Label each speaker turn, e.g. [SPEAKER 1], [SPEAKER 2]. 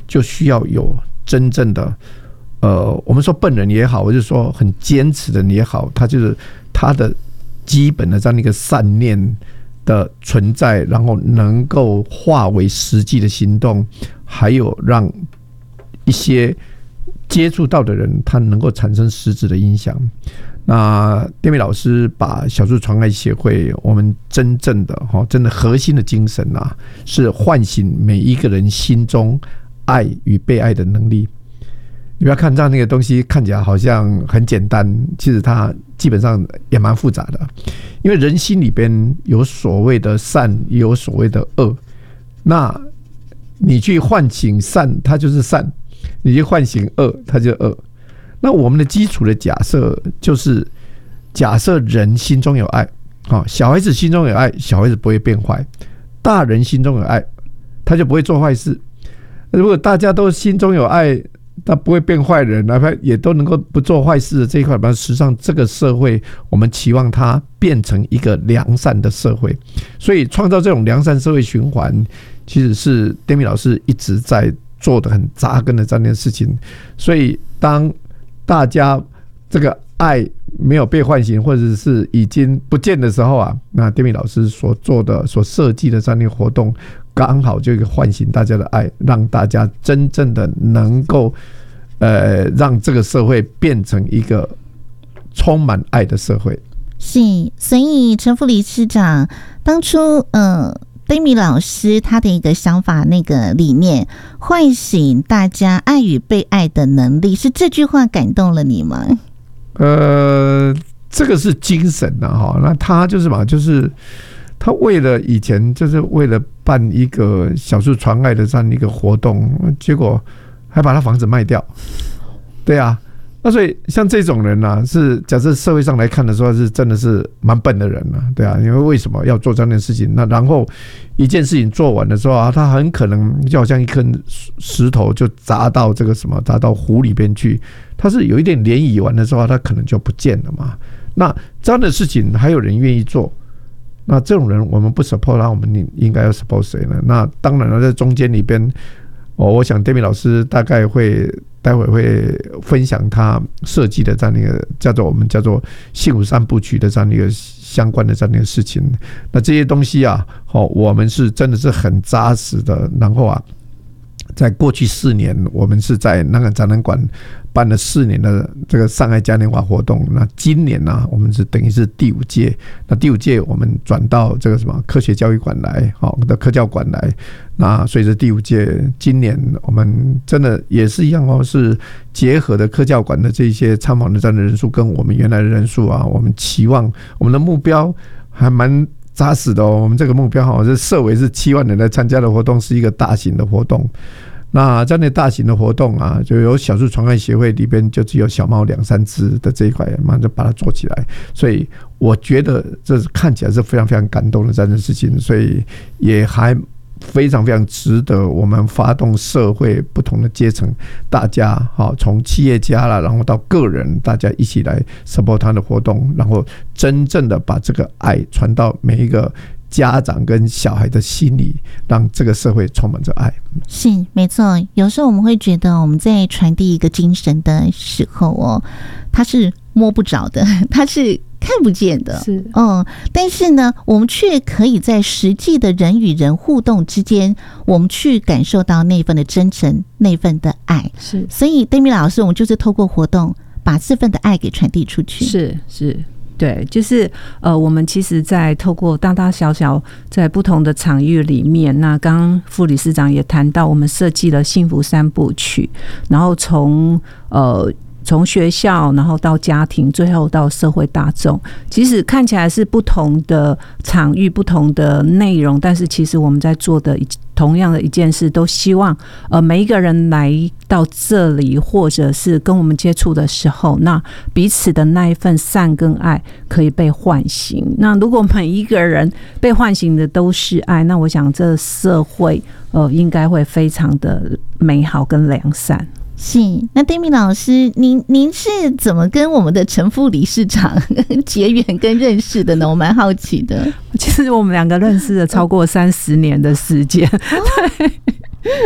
[SPEAKER 1] 就需要有真正的我们说笨人也好，或者说很坚持的人也好，他就是他的基本的这样一个善念的存在，然后能够化为实际的行动，还有让一些接触到的人他能够产生实质的影响。那典彬老师把小树传爱协会我们真正的核心的精神啊，是唤醒每一个人心中爱与被爱的能力。你不要看到那个东西看起来好像很简单，其实它基本上也蛮复杂的，因为人心里边有所谓的善，也有所谓的恶。那你去唤醒善，它就是善；你去唤醒恶，它就是恶。那我们的基础的假设就是假设人心中有爱，小孩子心中有爱，小孩子不会变坏；大人心中有爱，他就不会做坏事。如果大家都心中有爱，他不会变坏人，哪怕也都能够不做坏事的这一块，实际上这个社会我们期望它变成一个良善的社会，所以创造这种良善社会循环，其实是典彬老师一直在做的很扎根的这件事情。所以当大家这个爱没有被唤醒，或者是已经不见的时候啊，那典彬老师所做的、所设计的这样一个活动，刚好就唤醒大家的爱，让大家真正的能够让这个社会变成一个充满爱的社会。
[SPEAKER 2] 是，所以陈副理事长当初典彬老师他的一个想法，那个理念，唤醒大家爱与被爱的能力，是这句话感动了你吗？
[SPEAKER 1] 这个是精神啊，那他就是嘛，就是他为了以前就是为了办一个小树传爱的这样一个活动，结果还把他房子卖掉。对啊，那所以像这种人啊，是假设社会上来看的时候，是真的是蛮笨的人啊。对啊，因为为什么要做这样的事情？那然后一件事情做完的时候啊，他很可能就好像一颗石头就砸到这个什么，砸到湖里边去。他是有一点涟漪完的时候，他可能就不见了嘛。那这样的事情还有人愿意做，那这种人我们不 support 他，我们应该要 support 谁呢？那当然了，在中间里边，我想典彬老师大概待会会分享他设计的这样一个我们叫做幸福三部曲的这样一个相关的这样一个事情。那这些东西啊，我们是真的是很扎实的。然后啊，在过去4年，我们是在那个展览馆办了4年的这个上海嘉年华活动。那今年呢，我们是等于是第5届。那第5届我们转到这个什么科学教育馆来，的科教馆来。那随着第5届，今年我们真的也是一样是结合的科教馆的这些参访的站的人数跟我们原来的人数啊，我们期望我们的目标还蛮扎实的我们这个目标是设为是7万人来参加的活动，是一个大型的活动。那这样的大型的活动啊，就有小树传爱协会里边就只有小猫2-3只的这一块，马上就把它做起来。所以我觉得这看起来是非常非常感动的这样的事情，所以也还非常非常值得我们发动社会不同的阶层，大家从企业家啦，然后到个人，大家一起来 support 他的活动，然后真正的把这个爱传到每一个家长跟小孩的心里，让这个社会充满着爱。
[SPEAKER 2] 是，没错。有时候我们会觉得我们在传递一个精神的时候它是摸不着的，它是看不见的，
[SPEAKER 3] 是
[SPEAKER 2] 但是呢，我们却可以在实际的人与人互动之间，我们去感受到那份的真诚，那份的爱。
[SPEAKER 3] 是，
[SPEAKER 2] 所以典彬老师，我们就是透过活动把这份的爱给传递出去。
[SPEAKER 3] 是。对，就是我们其实在透过大大小小在不同的场域里面，那刚刚副理事长也谈到，我们设计了幸福3部曲，然后从学校，然后到家庭，最后到社会大众，其实看起来是不同的场域、不同的内容，但是其实我们在做的同样的一件事，都希望每一个人来到这里，或者是跟我们接触的时候，那彼此的那一份善跟爱可以被唤醒。那如果每一个人被唤醒的都是爱，那我想这社会应该会非常的美好跟良善。
[SPEAKER 2] 是，那典彬老师，您是怎么跟我们的陈副理事长结缘跟认识的呢？我蛮好奇的。
[SPEAKER 3] 其实我们2个认识了超过30年的时间，对。